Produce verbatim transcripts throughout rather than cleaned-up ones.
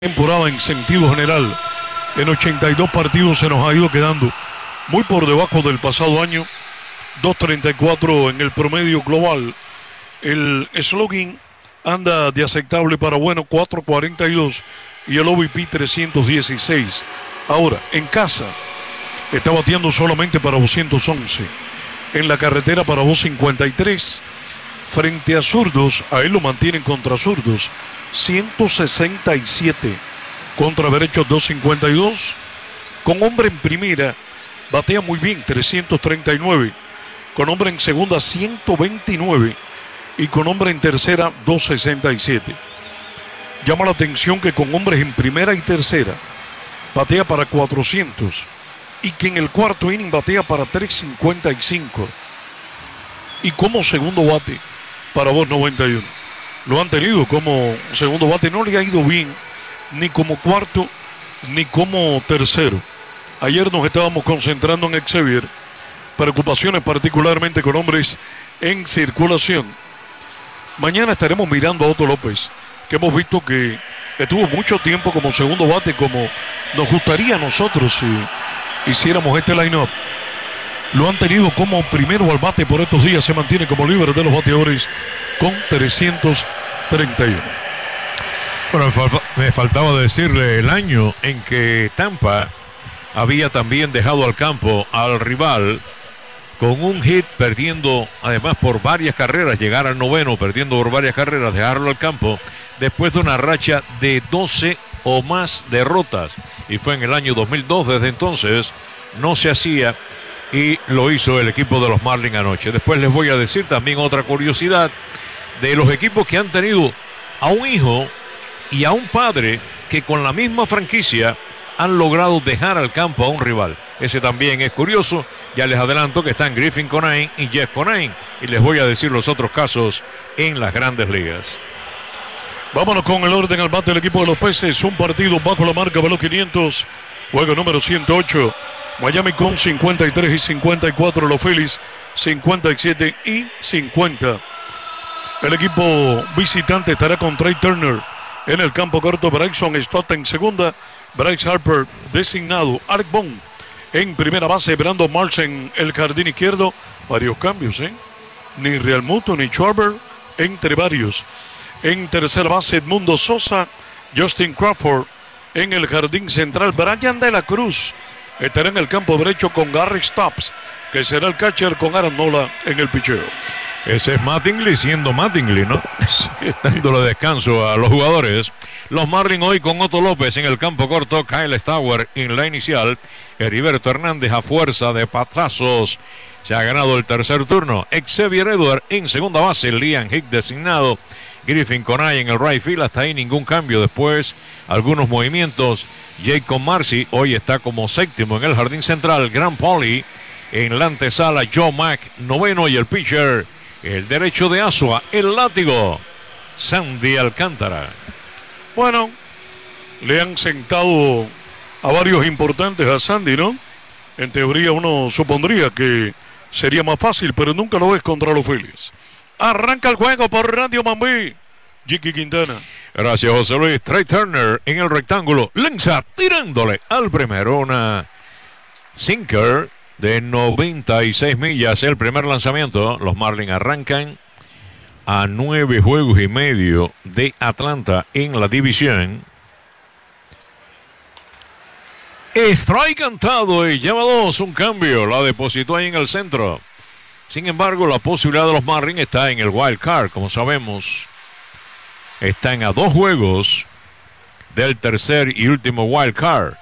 Temporada en sentido general, en ochenta y dos partidos se nos ha ido quedando muy por debajo del pasado año, dos treinta y cuatro en el promedio global. El slogan anda de aceptable para bueno, cuatro cuarenta y dos, y el O B P trescientos dieciséis. Ahora, en casa está bateando solamente para doscientos once, en la carretera para doscientos cincuenta y tres, frente a zurdos, a él lo mantienen contra zurdos, ciento sesenta y siete, contra derechos doscientos cincuenta y dos, con hombre en primera, batea muy bien, trescientos treinta y nueve, con hombre en segunda, ciento veintinueve, y con hombre en tercera, doscientos sesenta y siete. Llama la atención que con hombres en primera y tercera, batea para cuatrocientos, y que en el cuarto inning batea para trescientos cincuenta y cinco, y como segundo bate para doscientos noventa y uno. Lo han tenido como segundo bate, no le ha ido bien, ni como cuarto, ni como tercero. Ayer nos estábamos concentrando en Xavier, preocupaciones particularmente con hombres en circulación. Mañana estaremos mirando a Otto López, que hemos visto que estuvo mucho tiempo como segundo bate, como nos gustaría a nosotros si hiciéramos este line-up. Lo han tenido como primero al bate por estos días, se mantiene como líder de los bateadores con trescientos treinta y uno. Bueno, me, fal- me faltaba decirle el año en que Tampa había también dejado al campo al rival con un hit, perdiendo además por varias carreras, llegar al noveno, perdiendo por varias carreras, dejarlo al campo, después de una racha de doce o más derrotas. Y fue en el año dos mil dos, desde entonces no se hacía. Y lo hizo el equipo de los Marlins anoche. Después les voy a decir también otra curiosidad de los equipos que han tenido a un hijo y a un padre que con la misma franquicia han logrado dejar al campo a un rival. Ese también es curioso. Ya les adelanto que están Griffin Conine y Jeff Conine. Y les voy a decir los otros casos en las grandes ligas. Vámonos con el orden al bate del equipo de los Peces. Un partido bajo la marca de los quinientos. Juego número ciento ocho. Miami con cincuenta y tres y cincuenta y cuatro, los Phillies cincuenta y siete y cincuenta. El equipo visitante estará con Trey Turner en el campo corto, Bryson Stott en segunda, Bryce Harper designado, Art Bond en primera base, Brandon Marsh en el jardín izquierdo. Varios cambios, ¿eh? Ni Real Muto ni Schwarber, entre varios. En tercera base, Edmundo Sosa, Justin Crawford en el jardín central, Brian De La Cruz estará en el campo derecho con Gary Stubbs, que será el catcher, con Aaron Nola en el picheo. Ese es Mattingly siendo Mattingly, ¿no? Dándole descanso a los jugadores. Los Marlins hoy con Otto López en el campo corto, Kyle Stauer en la inicial, Heriberto Hernández a fuerza de patazos se ha ganado el tercer turno, Xavier Edward en segunda base, Liam Hick designado, Griffin Conine en el right field, hasta ahí ningún cambio. Después algunos movimientos. Jacob Marcy hoy está como séptimo en el jardín central, Grant Pauley en la antesala, Joe Mack noveno, y el pitcher, el derecho de Asua, el látigo, Sandy Alcántara. Bueno, le han sentado a varios importantes a Sandy, ¿no? En teoría uno supondría que sería más fácil, pero nunca lo es contra los Phillies. Arranca el juego por Radio Mambí, Jiki Quintana. Gracias, José Luis. Trey Turner en el rectángulo, lanza tirándole al primero, una sinker de noventa y seis millas, el primer lanzamiento. Los Marlins arrancan a nueve juegos y medio de Atlanta en la división. Strike cantado y lleva dos, un cambio, la depositó ahí en el centro. Sin embargo, la posibilidad de los Marlins está en el wild card, como sabemos. Están a dos juegos del tercer y último wild card.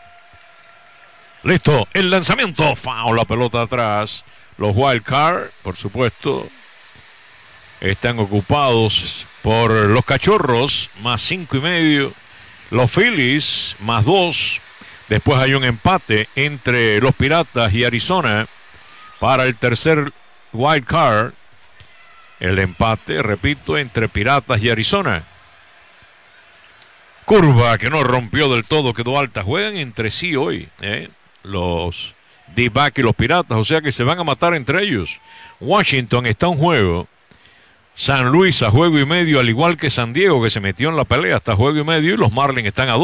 Listo, el lanzamiento, foul, la pelota atrás. Los wild card, por supuesto, están ocupados por los Cachorros, más cinco y medio. Los Phillies, más dos. Después hay un empate entre los Piratas y Arizona para el tercer wild card. El empate, repito, entre Piratas y Arizona. Curva que no rompió del todo, quedó alta. Juegan entre sí hoy, ¿eh? Los D-back y los Piratas, o sea que se van a matar entre ellos. Washington está a un juego San Luis a juego y medio, al igual que San Diego, que se metió en la pelea hasta juego y medio, y los Marlins están a dos.